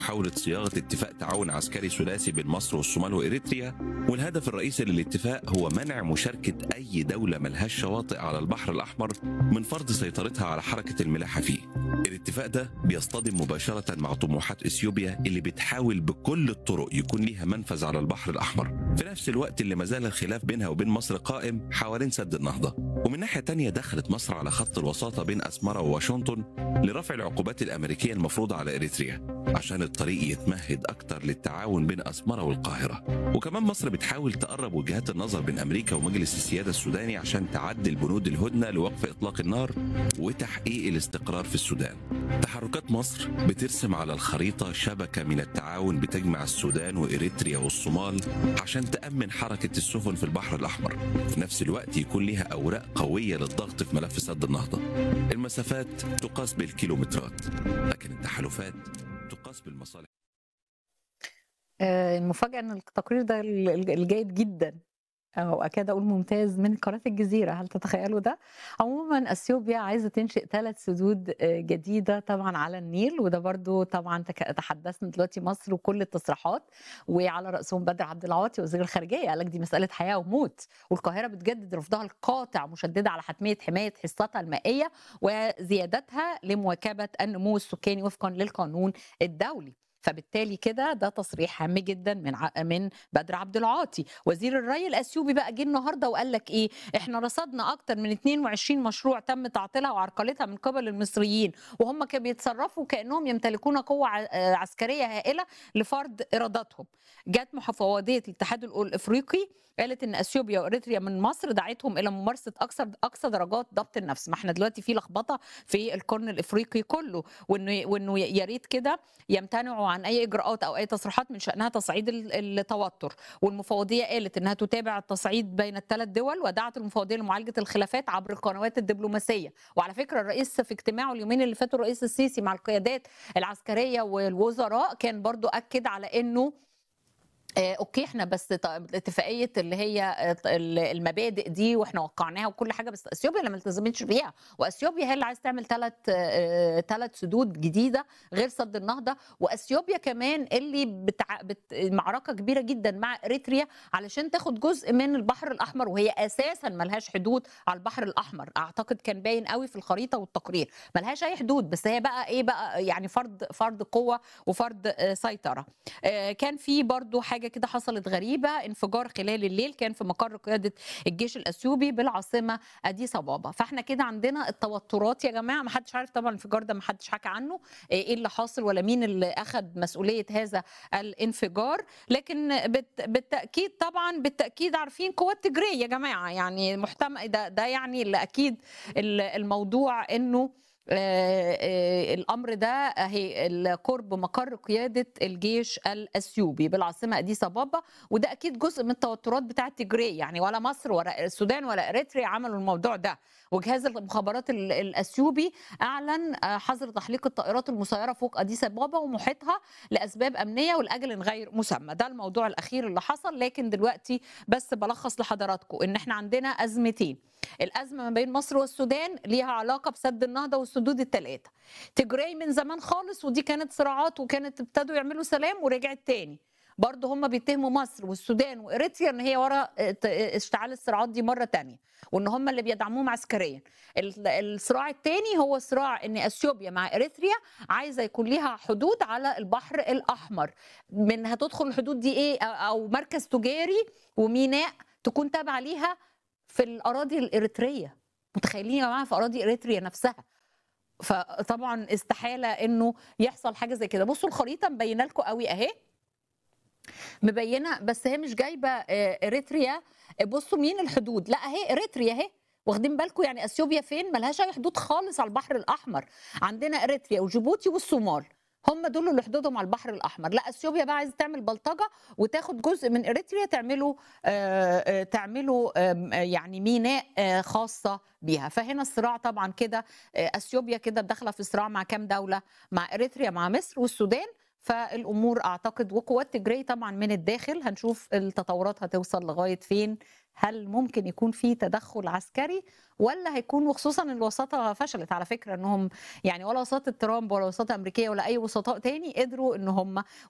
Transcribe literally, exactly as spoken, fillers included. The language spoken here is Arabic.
محاولة صياغة اتفاق تعاون عسكري ثلاثي بين مصر والصومال وإريتريا، والهدف الرئيسي للاتفاق هو منع مشاركة أي دولة ملهاش شواطئ على البحر الأحمر من فرض سيطرتها على حركة الملاحة فيه. الاتفاق ده بيصطدم مباشرة مع طموحات إثيوبيا اللي بتحاول بكل الطرق يكون ليها منفذ على البحر الأحمر، في نفس الوقت اللي مازال الخلاف بينها وبين مصر قائم حوالين سد النهضة. ومن ناحية تانية دخلت مصر على خط الوساطة بين أسمرة وواشنطن لرفع العقوبات الأمريكية المفروضة على إريتريا عشان الطريق يتمهد أكتر للتعاون بين أسمرة والقاهرة. وكمان مصر بتحاول تقرب وجهات النظر بين أمريكا ومجلس السيادة السوداني عشان تعدل بنود الهدنة لوقف إطلاق النار وتحقيق الاستقرار في السودان. تحركات مصر بترسم على الخريطة شبكة من التعاون بتجمع السودان وإريتريا والصومال عشان تأمن حركة السفن في البحر الأحمر، في نفس الوقت يكون لها أوراق قوية للضغط في ملف سد النهضة. المسافات تقاس بالكيلومترات، لكن التحالفات تقاس بالمصالح. آه، المفاجأة ان التقرير ده ال- ال- الجيد جدا او اكاد اقول ممتاز من قناة الجزيرة. هل تتخيلوا ده؟ عموما اثيوبيا عايزة تنشئ ثلاث سدود آه، جديدة طبعا على النيل، وده برضو طبعا تك- تحدثنا دلوقتي مصر وكل التصريحات، وعلى رأسهم بدر عبد العاطي وزير الخارجية قال لك دي مسألة حياة وموت، والقاهرة بتجدد رفضها القاطع مشددة على حتمية حماية حصتها المائية وزيادتها لمواكبة النمو السكاني وفقا للقانون الدولي. فبالتالي كده ده تصريح هام جدا من ع- من بدر عبد العاطي. وزير الري الاثيوبي بقى جه النهارده وقال لك ايه؟ احنا رصدنا اكتر من اتنين وعشرين مشروع تم تعطيلها وعرقلتها من قبل المصريين، وهم كانوا بيتصرفوا كانهم يمتلكون قوه ع- آه عسكريه هائله لفرض ارادتهم. جت مفوضيه الاتحاد الأ- الافريقي قالت ان اثيوبيا واريتريا من مصر دعتهم الى ممارسه اكثر اقصى درجات ضبط النفس. ما احنا دلوقتي في لخبطه في القرن الافريقي كله، وانه وانه يا ريت كده يمتنعوا عن اي اجراءات او اي تصريحات من شانها تصعيد ال- التوتر. والمفوضيه قالت انها تتابع التصعيد بين الثلاث دول، ودعت المفوضيه لمعالجه الخلافات عبر القنوات الدبلوماسيه. وعلى فكره الرئيس في اجتماعه اليومين اللي فاتوا الرئيس السيسي مع القيادات العسكريه والوزراء كان برضو اكد على انه آه، اوكي احنا بس ط- اتفاقيه اللي هي آه، ال- المبادئ دي واحنا وقعناها وكل حاجه، بس اثيوبيا اللي ما التزمتش بيها، واثيوبيا هي اللي عايز تعمل ثلاث ثلاث سدود جديده غير سد النهضه. واثيوبيا كمان اللي بتع... بت... معركه كبيره جدا مع اريتريا علشان تاخد جزء من البحر الاحمر، وهي اساسا ملهاش حدود على البحر الاحمر. اعتقد كان باين قوي في الخريطه والتقرير ملهاش اي حدود، بس هي بقى ايه بقى يعني فرض فرض قوه وفرض آه، سيطره. آه، كان في برضو حاجه كده حصلت غريبه، انفجار خلال الليل كان في مقر قياده الجيش الاثيوبي بالعاصمه اديس ابابا. فاحنا كده عندنا التوترات يا جماعه، ما حدش عارف طبعا الانفجار ده، ما حدش حكى عنه آه، ايه اللي حاصل ولا مين اللي اخذ مسؤوليه هذا الانفجار. لكن بت- بالتاكيد طبعا بالتاكيد عارفين قوات تجري يا جماعه، يعني محتمل ده ده يعني اللي اكيد ال- الموضوع انه آه، آه، الامر ده اهي قرب مقر قياده الجيش الاثيوبي بالعاصمه اديس ابابا، وده اكيد جزء من التوترات بتاعه تجري، يعني ولا مصر ولا السودان ولا اريتريا عملوا الموضوع ده. وجهاز المخابرات ال- الاثيوبي اعلن آه، حظر تحليق الطائرات المسيره فوق اديس ابابا ومحيطها لاسباب امنيه ولاجل غير مسمى. ده الموضوع الاخير اللي حصل. لكن دلوقتي بس بلخص لحضراتكم ان احنا عندنا ازمتين. الازمه ما بين مصر والسودان ليها علاقه بسد النهضه والسدود الثلاثه. تجري من زمان خالص، ودي كانت صراعات وكانت ابتدوا يعملوا سلام ورجعت تاني. برضه هم بيتهموا مصر والسودان واريتريا ان هي ورا اشتعال الصراعات دي مره تانية، وان هم اللي بيدعموهم عسكريا. ال- الصراع التاني هو صراع ان اثيوبيا مع اريتريا عايزه يكون ليها حدود على البحر الاحمر، من هتدخل الحدود دي ايه او أو مركز تجاري وميناء تكون تابعه ليها في الاراضي الاريتريه. متخيلين يا جماعه في اراضي اريتريا نفسها؟ فطبعا استحاله انه يحصل حاجه زي كده. بصوا الخريطه مبينه لكم قوي اهي، مبينه بس هي مش جايبه آه، اريتريا. بصوا مين الحدود، لا اهي اريتريا اهي، واخدين بالكم؟ يعني اثيوبيا فين؟ ملهاش اي حدود خالص على البحر الاحمر. عندنا اريتريا وجيبوتي والصومال، هم دول اللي حدودهم على البحر الاحمر. لا اثيوبيا بقى عايزه تعمل بلطجه وتاخد جزء من اريتريا تعمله آه، آه، تعمله آم، آه، يعني ميناء آه، خاصه بيها. فهنا الصراع طبعا كده آه، اثيوبيا كده داخله في صراع مع كام دوله؟ مع اريتريا مع مصر والسودان. فالامور اعتقد وقوات تجري طبعا من الداخل، هنشوف التطورات هتوصل لغايه فين هل ممكن يكون في تدخل عسكري ولا هيكون، وخصوصا الوساطه فشلت على فكره انهم يعني ولا وساطه ترامب ولا وساطه امريكيه ولا اي وسطاء تاني قدروا ان هم